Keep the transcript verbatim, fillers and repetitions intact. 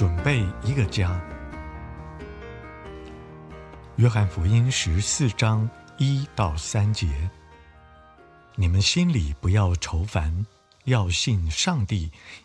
准备一个家。约翰福音十四章一到三节，你们心里不要愁烦，要信上帝，